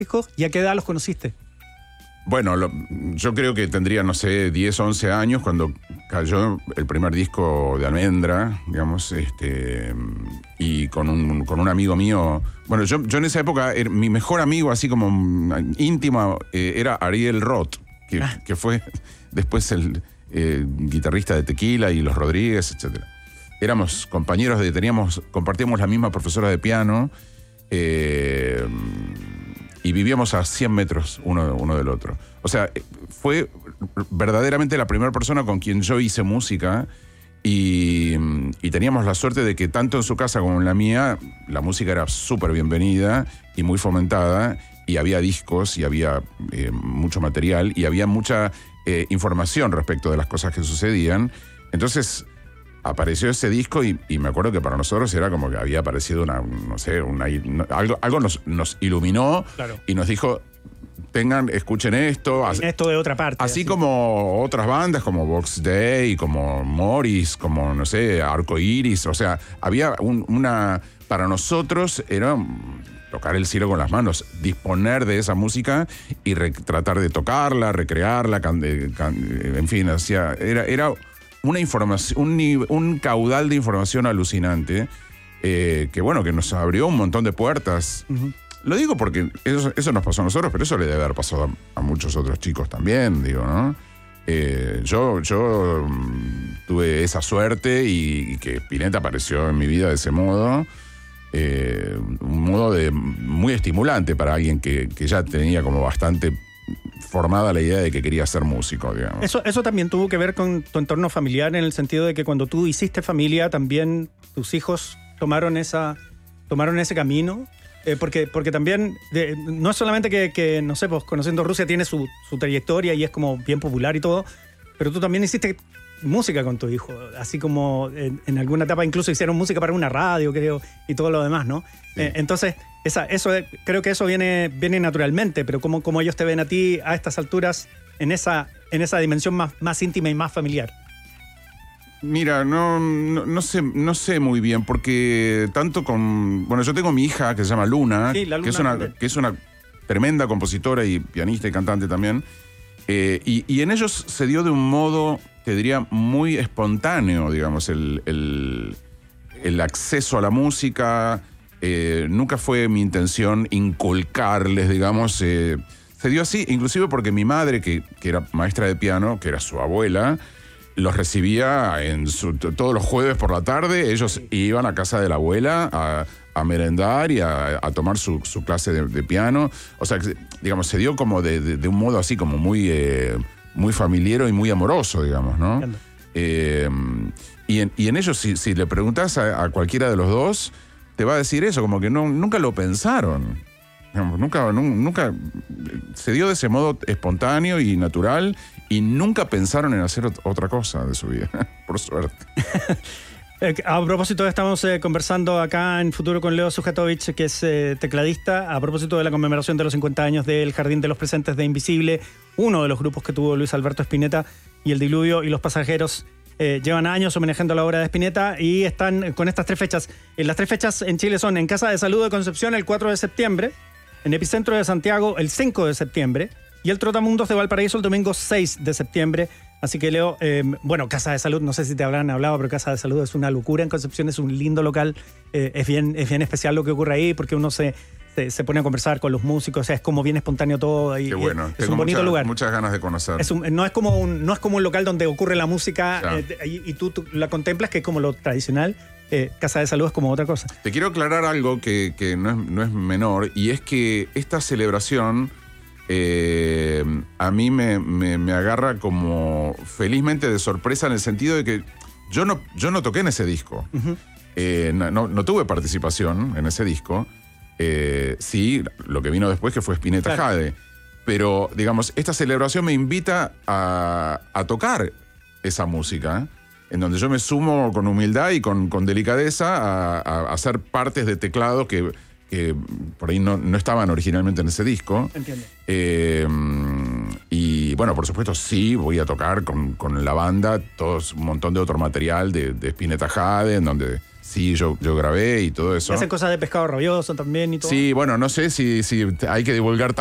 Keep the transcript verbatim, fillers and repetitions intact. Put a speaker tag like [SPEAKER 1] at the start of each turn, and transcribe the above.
[SPEAKER 1] hijos y a qué edad los conociste?
[SPEAKER 2] Bueno, lo, yo creo que tendría, no sé, diez, once años cuando cayó el primer disco de Almendra, digamos, este, y con un, con un amigo mío. Bueno, yo, yo en esa época, era, mi mejor amigo, así como íntimo, eh, era Ariel Roth, que, ah. que fue después el eh, guitarrista de Tequila y Los Rodríguez, etcétera. Éramos compañeros de, teníamos, compartíamos la misma profesora de piano, eh, y vivíamos a cien metros uno, uno del otro. O sea, fue verdaderamente la primera persona con quien yo hice música y, y teníamos la suerte de que tanto en su casa como en la mía la música era súper bienvenida y muy fomentada y había discos y había eh, mucho material y había mucha eh, información respecto de las cosas que sucedían. Entonces apareció ese disco y, y me acuerdo que para nosotros era como que había aparecido una, no sé, una, algo, algo nos, nos iluminó, claro. Y nos dijo, tengan, escuchen esto.
[SPEAKER 1] Así, esto de otra parte.
[SPEAKER 2] Así, así como otras bandas como Box Day, como Morris, como, no sé, Arco Iris. O sea, había un, una... Para nosotros era tocar el cielo con las manos, disponer de esa música y re, tratar de tocarla, recrearla, can, can, en fin, hacía, era... era una información, un, un caudal de información alucinante eh, que, bueno, que nos abrió un montón de puertas. Uh-huh. Lo digo porque eso, eso nos pasó a nosotros, pero eso le debe haber pasado a, a muchos otros chicos también, digo, ¿no? Eh, yo, yo um, tuve esa suerte y, y que Spinetta apareció en mi vida de ese modo. Eh, un modo de, muy estimulante para alguien que, que ya tenía como bastante formada la idea de que quería ser músico, digamos.
[SPEAKER 1] Eso, eso también tuvo que ver con tu entorno familiar, en el sentido de que cuando tú hiciste familia, también tus hijos tomaron esa, tomaron ese camino. Eh, porque, porque también, de, no es solamente que, que, no sé, pues Conociendo Rusia tiene su, su trayectoria y es como bien popular y todo, pero tú también hiciste música con tu hijo, así como en, en alguna etapa incluso hicieron música para una radio, creo, y todo lo demás, ¿no? Sí. Eh, entonces, esa, eso creo que eso viene, viene naturalmente, pero ¿cómo, cómo ellos te ven a ti a estas alturas en esa, en esa dimensión más, más íntima y más familiar?
[SPEAKER 2] Mira, no, no, no sé, no sé muy bien, porque tanto con... Bueno, yo tengo mi hija que se llama Luna,
[SPEAKER 1] sí, la Luna
[SPEAKER 2] que, es una, que es una tremenda compositora y pianista y cantante también, eh, y, y en ellos se dio de un modo, te diría, muy espontáneo, digamos, el, el, el acceso a la música. Eh, nunca fue mi intención inculcarles, digamos, eh, se dio así, inclusive porque mi madre, que, que era maestra de piano, que era su abuela, los recibía en su, todos los jueves por la tarde. Ellos iban a casa de la abuela a, a merendar y a, a tomar su, su clase de, de piano. O sea, digamos, se dio como de, de, de un modo así como muy, eh, muy familiero y muy amoroso, digamos, ¿no? Eh, y, en, y en ellos, si, si le preguntas a, a cualquiera de los dos, te va a decir eso, como que no, nunca lo pensaron. Digamos, nunca, nunca se dio de ese modo espontáneo y natural y nunca pensaron en hacer otra cosa de su vida, por suerte.
[SPEAKER 1] A propósito, estamos eh, conversando acá en Futuro con Leo Sujatovich, que es eh, tecladista, a propósito de la conmemoración de los cincuenta años del Jardín de los Presentes de Invisible, uno de los grupos que tuvo Luis Alberto Spinetta, y El Diluvio y Los Pasajeros eh, llevan años homenajeando la obra de Spinetta y están con estas tres fechas. Eh, las tres fechas en Chile son en Casa de Salud de Concepción el cuatro de septiembre, en Epicentro de Santiago el cinco de septiembre y el Trotamundos de Valparaíso el domingo seis de septiembre. Así que, Leo, eh, bueno, Casa de Salud, no sé si te habrán hablado, pero Casa de Salud es una locura en Concepción, es un lindo local, eh, es, bien, es bien especial lo que ocurre ahí porque uno se, se, se pone a conversar con los músicos, o sea, es como bien espontáneo todo. Y,
[SPEAKER 2] Qué bueno,
[SPEAKER 1] es
[SPEAKER 2] tengo
[SPEAKER 1] un bonito
[SPEAKER 2] mucha,
[SPEAKER 1] lugar.
[SPEAKER 2] Muchas ganas de conocer.
[SPEAKER 1] Es un, no, es como un, no es como un local donde ocurre la música
[SPEAKER 2] claro.
[SPEAKER 1] eh, y, y tú, tú la contemplas, que es como lo tradicional. Eh, Casa de Salud es como otra cosa.
[SPEAKER 2] Te quiero aclarar algo que, que no, es, no es menor, y es que esta celebración eh, a mí me, me, me agarra como felizmente de sorpresa, en el sentido de que yo no, yo no toqué en ese disco. Uh-huh. eh, no, no, no tuve participación en ese disco. Eh, sí, lo que vino después, que fue Spinetta claro. Jade. Pero, digamos, esta celebración me invita a, a tocar esa música, en donde yo me sumo con humildad y con, con delicadeza a, a, a hacer partes de teclado que, que por ahí no, no estaban originalmente en ese disco.
[SPEAKER 1] Entiendo.
[SPEAKER 2] Eh, y bueno, por supuesto sí, voy a tocar con, con la banda todo un montón de otro material de, de Spinetta Jade, en donde Sí, yo, yo grabé y todo eso.
[SPEAKER 1] Y hacen cosas de pescado rabioso también y todo.
[SPEAKER 2] Sí, bueno, no sé si, si hay que divulgar